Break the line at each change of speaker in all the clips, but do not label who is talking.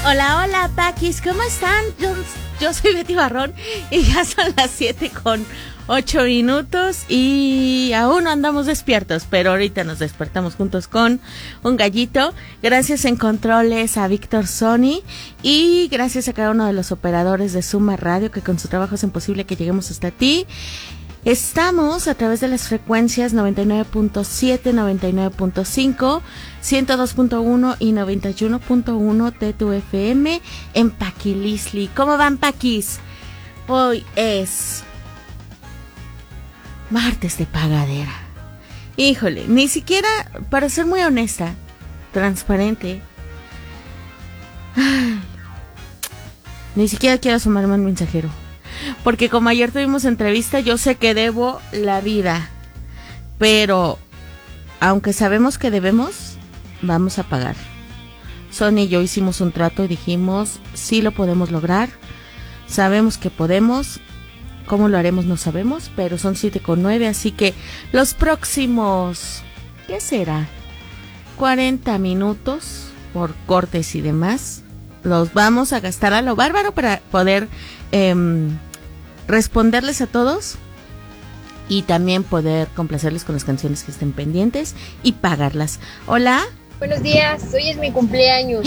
Hola, hola, Paquis, ¿cómo están? Yo soy Betty Barrón y ya son las 7:08 y aún no andamos despiertos, pero ahorita nos despertamos juntos con un gallito. Gracias en controles a Víctor Sony y gracias a cada uno de los operadores de Suma Radio que con su trabajo hacen posible que lleguemos hasta ti. Estamos a través de las frecuencias 99.7, 99.5, 102.1 y 91.1 de tu FM en Paquilisli. ¿Cómo van, Paquis? Hoy es martes de pagadera. Híjole, ni siquiera, para ser muy honesta, transparente, ni siquiera quiero asomarme al mensajero. Porque como ayer tuvimos entrevista, yo sé que debo la vida, pero aunque sabemos que debemos, vamos a pagar. Sony y yo hicimos un trato y dijimos, sí lo podemos lograr, sabemos que podemos, cómo lo haremos no sabemos, pero son 7:09, así que los próximos, ¿qué será? 40 minutos por cortes y demás, los vamos a gastar a lo bárbaro para poder responderles a todos y también poder complacerles con las canciones que estén pendientes y pagarlas. Hola.
Buenos días, hoy es mi cumpleaños.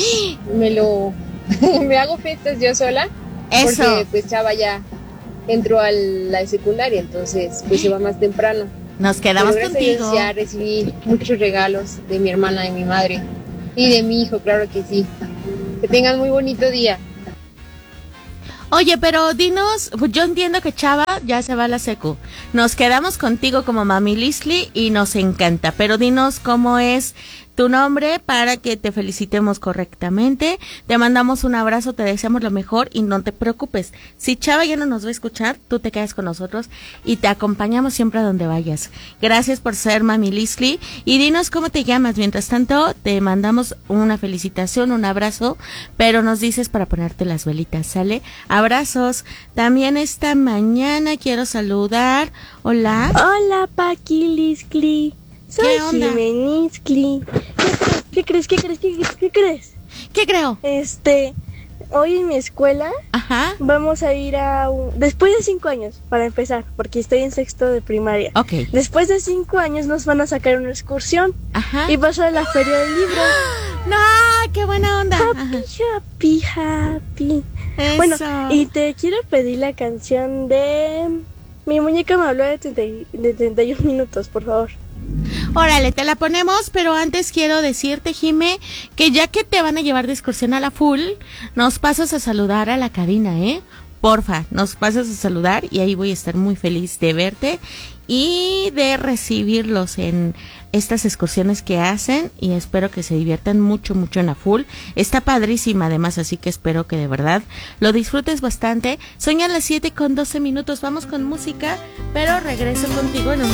Me hago fiestas yo sola.
Eso.
Porque pues Chava ya entró a la secundaria, entonces pues se va más temprano.
Nos quedamos
Pero
contigo.
gracias a Dios ya recibí muchos regalos de mi hermana, de mi madre y de mi hijo, claro que sí. Que tengan muy bonito día.
Oye, pero dinos, yo entiendo que Chava ya se va a la secu. Nos quedamos contigo como Mami Lisli y nos encanta, pero dinos cómo es tu nombre para que te felicitemos correctamente. Te mandamos un abrazo, te deseamos lo mejor y no te preocupes. Si Chava ya no nos va a escuchar, tú te quedas con nosotros y te acompañamos siempre a donde vayas. Gracias por ser Mami Lisli y dinos cómo te llamas. Mientras tanto, te mandamos una felicitación, un abrazo, pero nos dices para ponerte las velitas, ¿sale? Abrazos. También esta mañana quiero saludar. Hola.
Hola, Paquilisli. Soy Jimenisli. ¿Qué crees?
¿Qué creo?
Hoy en mi escuela
vamos
a ir después de 5 años, para empezar, porque estoy en sexto de primaria.
Okay.
Después de 5 años nos van a sacar una excursión y vas a la feria del libro.
¡No! ¡Qué buena onda!
Happy.
Eso.
Bueno, y te quiero pedir la canción de Mi muñeca me habló de 31 minutos, por favor.
Órale, te la ponemos, pero antes quiero decirte, Jime, que ya que te van a llevar de excursión a la full, nos pasas a saludar a la cabina, ¿eh? Porfa, nos pasas a saludar y ahí voy a estar muy feliz de verte y de recibirlos en estas excursiones que hacen y espero que se diviertan mucho en la full. Está padrísima además, así que espero que de verdad lo disfrutes bastante. Son ya las 7:12, vamos con música, pero regreso contigo en un